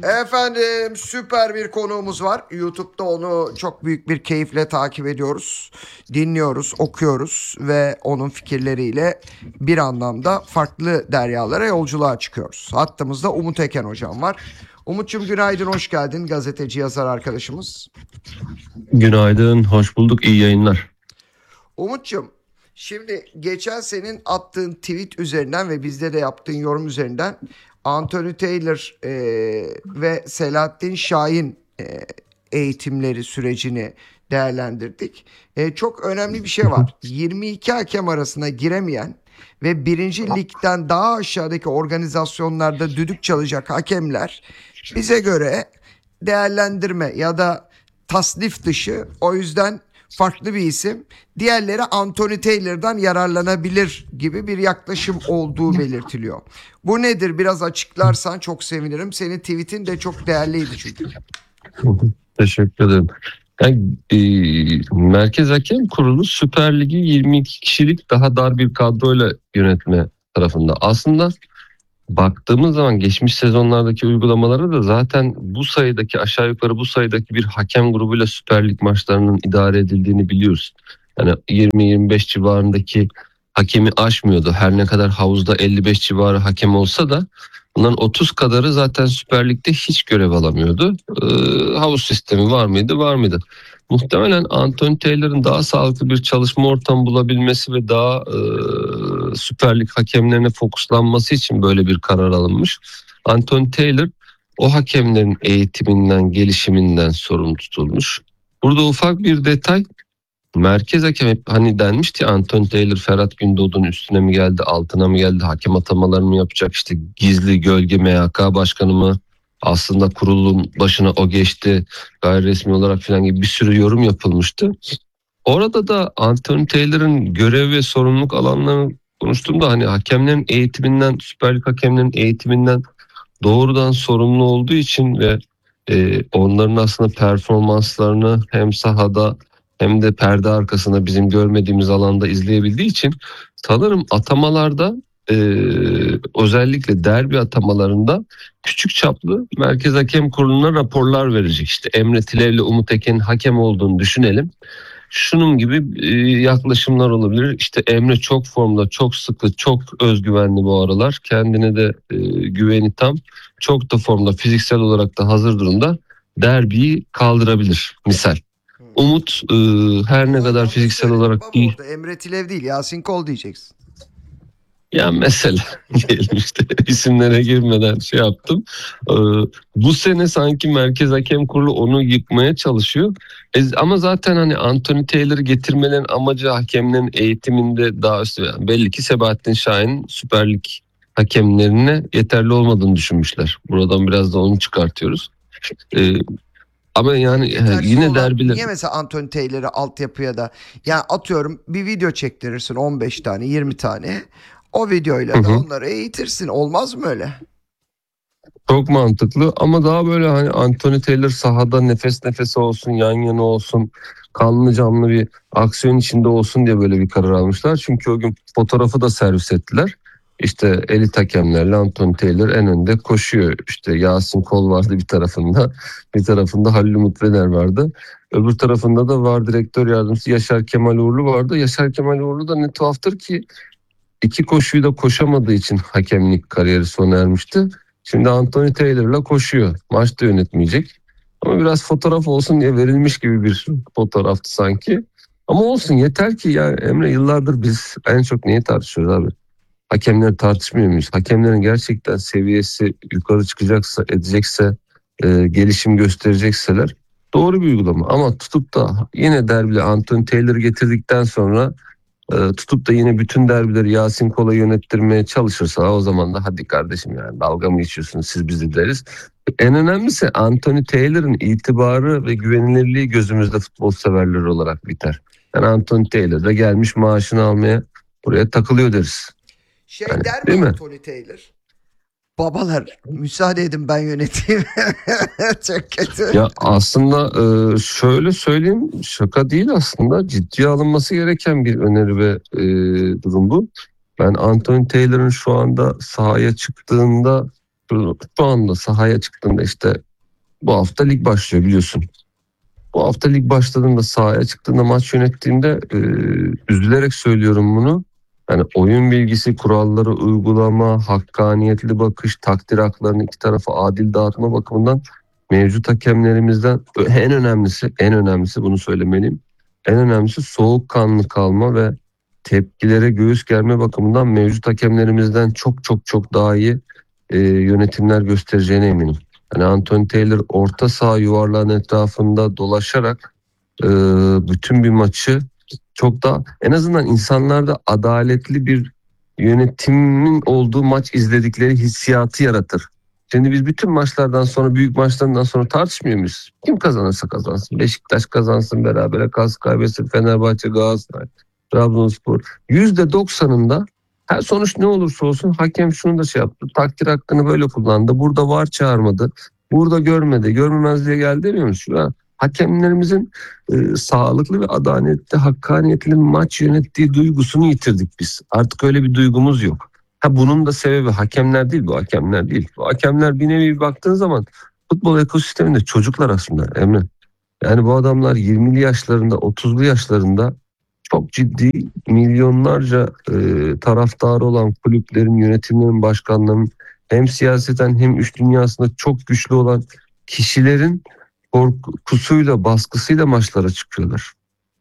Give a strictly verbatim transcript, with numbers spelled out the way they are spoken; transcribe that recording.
Efendim süper bir konuğumuz var. YouTube'da onu çok büyük bir keyifle takip ediyoruz. Dinliyoruz, okuyoruz ve onun fikirleriyle bir anlamda farklı deryalara yolculuğa çıkıyoruz. Hattımızda Umut Eken hocam var. Umut'cum günaydın, hoş geldin. Gazeteci, yazar arkadaşımız. Günaydın, hoş bulduk, iyi yayınlar. Umut'cum, şimdi geçen senin attığın tweet üzerinden ve bizde de yaptığın yorum üzerinden Anthony Taylor e, ve Selahattin Şahin e, eğitimleri sürecini değerlendirdik. E, çok önemli bir şey var. yirmi iki hakem arasına giremeyen ve birinci ligden daha aşağıdaki organizasyonlarda düdük çalacak hakemler bize göre değerlendirme ya da tasnif dışı, o yüzden farklı bir isim. Diğerleri Anthony Taylor'dan yararlanabilir gibi bir yaklaşım olduğu belirtiliyor. Bu nedir? Biraz açıklarsan çok sevinirim. Senin tweetin de çok değerliydi çünkü. Teşekkür ederim. Yani, e, Merkez Hakem Kurulu Süper Lig'i yirmi iki kişilik daha dar bir kadroyla yönetme tarafında. Aslında baktığımız zaman geçmiş sezonlardaki uygulamalara da zaten bu sayıdaki aşağı yukarı bu sayıdaki bir hakem grubuyla Süper Lig maçlarının idare edildiğini biliyoruz. Yani yirmi yirmi beş civarındaki hakemi aşmıyordu. Her ne kadar havuzda elli beş civarı hakem olsa da bunların otuz kadarı zaten Süper Lig'de hiç görev alamıyordu. Ee, havuz sistemi var mıydı? Var mıydı? Muhtemelen Anthony Taylor'ın daha sağlıklı bir çalışma ortamı bulabilmesi ve daha e, Süper Lig hakemlerine fokuslanması için böyle bir karar alınmış. Anthony Taylor o hakemlerin eğitiminden, gelişiminden sorumlu tutulmuş. Burada ufak bir detay. Merkez hakem hep hani denmişti ya, Anthony Taylor Ferhat Gündoğdu'nun üstüne mi geldi, altına mı geldi, hakem atamalarını mı yapacak, işte gizli gölge M H K başkanı mı, aslında kurulun başına o geçti gayri resmi olarak falan gibi bir sürü yorum yapılmıştı. Orada da Anthony Taylor'ın görev ve sorumluluk alanlarını konuştuğumda hani hakemlerin eğitiminden, Süper Lig hakemlerin eğitiminden doğrudan sorumlu olduğu için ve e, onların aslında performanslarını hem sahada hem de perde arkasında bizim görmediğimiz alanda izleyebildiği için sanırım atamalarda e, özellikle derbi atamalarında küçük çaplı Merkez Hakem Kurulu'na raporlar verecek. İşte Emre Tilev'le Umut Eken'in hakem olduğunu düşünelim. Şunun gibi e, yaklaşımlar olabilir. İşte Emre çok formda, çok sıkı, çok özgüvenli bu aralar. Kendine de e, güveni tam. Çok da formda, fiziksel olarak da hazır durumda. Derbiyi kaldırabilir misal. Umut e, her ne kadar fiziksel olarak iyi. Emre Tilev değil, Yasin Kol diyeceksin. Ya mesela diyelim işte isimlere girmeden şey yaptım. Ee, bu sene sanki Merkez Hakem Kurulu onu yıkmaya çalışıyor. E, ama zaten hani Anthony Taylor'ı getirmelerin amacı hakemlerin eğitiminde daha üstü. Yani belli ki Selahattin Şahin Süper Lig hakemlerine yeterli olmadığını düşünmüşler. Buradan biraz da onu çıkartıyoruz. Ee, Ama yani Yetersiz yine olan, derbiler. niye mesela Anthony Taylor'ı altyapıya da, yani atıyorum bir video çektirirsin on beş tane yirmi tane, o videoyla Hı da hı. onları eğitirsin, olmaz mı öyle? Çok mantıklı ama daha böyle hani Anthony Taylor sahada nefes nefese olsun, yan yana olsun, kanlı canlı bir aksiyon içinde olsun diye böyle bir karar almışlar. Çünkü o gün fotoğrafı da servis ettiler. İşte elit hakemlerle Anthony Taylor en önde koşuyor. İşte Yasin Kol vardı bir tarafında, bir tarafında Halil Umut Vener vardı. Öbür tarafında da VAR direktör yardımcısı Yaşar Kemal Uğurlu vardı. Yaşar Kemal Uğurlu da ne tuhaftır ki iki koşuyu da koşamadığı için hakemlik kariyeri sona ermişti. Şimdi Anthony Taylor'la koşuyor. Maç da yönetmeyecek. Ama biraz fotoğraf olsun diye verilmiş gibi bir fotoğraftı sanki. Ama olsun, yeter ki ya Emre, yıllardır biz en çok neyi tartışıyoruz abi? Hakemleri tartışmıyor muyuz? Hakemlerin gerçekten seviyesi yukarı çıkacaksa, edecekse, e, gelişim gösterecekseler doğru bir uygulama. Ama tutup da yine derbili Anthony Taylor getirdikten sonra tutup da yine bütün derbileri Yasin Kol'a yönettirmeye çalışırsa o zaman da hadi kardeşim yani dalga mı geçiyorsunuz siz bizi deriz. En önemlisi Anthony Taylor'ın itibarı ve güvenilirliği gözümüzde futbol severler olarak biter. Yani Anthony Taylor da gelmiş maaşını almaya buraya takılıyor deriz. Şey yani, der değil mi mi? Anthony Taylor? Babalar müsaade edin ben yöneteyim. Çok kötü. Ya aslında şöyle söyleyeyim, şaka değil, aslında ciddiye alınması gereken bir öneri ve e, durum bu. Ben Anthony Taylor'ın şu anda sahaya çıktığında şu, şu anda sahaya çıktığında işte bu hafta lig başlıyor biliyorsun. Bu hafta lig başladığında sahaya çıktığında maç yönettiğinde e, üzülerek söylüyorum bunu. Yani oyun bilgisi, kuralları uygulama, hakkaniyetli bakış, takdir haklarını iki tarafa adil dağıtma bakımından mevcut hakemlerimizden en önemlisi, en önemlisi bunu söylemeliyim. En önemlisi soğukkanlı kalma ve tepkilere göğüs germe bakımından mevcut hakemlerimizden çok çok çok daha iyi e, yönetimler göstereceğine eminim. Yani Anthony Taylor orta saha yuvarlağın etrafında dolaşarak e, bütün bir maçı çok da en azından insanlarda adaletli bir yönetimin olduğu maç izledikleri hissiyatı yaratır. Şimdi biz bütün maçlardan sonra, büyük maçlardan sonra tartışmıyor muyuz? Kim kazanırsa kazansın. Beşiktaş kazansın, berabere kalsın, kaybetsin, Fenerbahçe, Galatasaray, Trabzonspor. yüzde doksanında her sonuç ne olursa olsun hakem şunu da şey yaptı. Takdir hakkını böyle kullandı. Burada var çağırmadı. Burada görmedi. Görmemezliğe geldi demiyor musun? Ha, hakemlerimizin e, sağlıklı ve adaletli, hakkaniyetli maç yönettiği duygusunu yitirdik biz. Artık öyle bir duygumuz yok. Ha, bunun da sebebi hakemler değil, bu hakemler değil. Bu hakemler bir nevi baktığın zaman futbol ekosisteminde çocuklar aslında Emre. Yani bu adamlar yirmili yaşlarında, otuzlu yaşlarında çok ciddi milyonlarca e, taraftarı olan kulüplerin, yönetimlerin, başkanlarının hem siyaseten hem iş dünyasında çok güçlü olan kişilerin korkusuyla, baskısıyla maçlara çıkıyorlar.